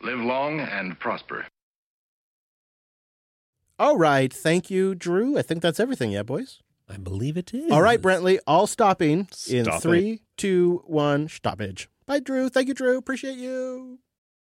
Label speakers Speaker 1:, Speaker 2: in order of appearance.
Speaker 1: Live long and prosper.
Speaker 2: All right. Thank you, Drew. I think that's everything. Yeah, boys?
Speaker 3: I believe it is.
Speaker 2: All right, Brentley, all stopping in
Speaker 3: Stop
Speaker 2: 3, 2, 1, stoppage. Bye, Drew. Thank you, Drew. Appreciate you.